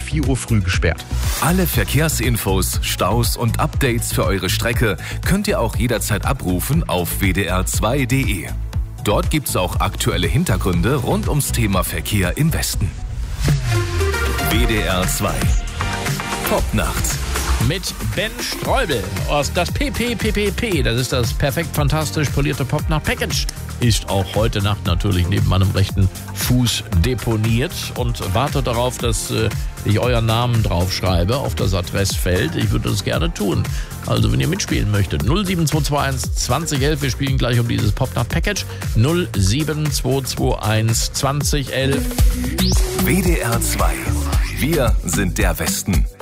4 Uhr früh gesperrt. Alle Verkehrsinfos, Staus und Updates für eure Strecke könnt ihr auch jederzeit abrufen auf wdr2.de. Dort gibt's auch aktuelle Hintergründe rund ums Thema Verkehr im Westen. WDR 2 Popnacht mit Ben Streubel aus das PPPPP. Das ist das perfekt fantastisch polierte Popnacht-Package. Ist auch heute Nacht natürlich neben meinem rechten Fuß deponiert und wartet darauf, dass ich euren Namen draufschreibe auf das Adressfeld. Ich würde das gerne tun. Also wenn ihr mitspielen möchtet, 07221 2011. Wir spielen gleich um dieses Popnacht-Package. 07221 2011. WDR 2. Wir sind der Westen.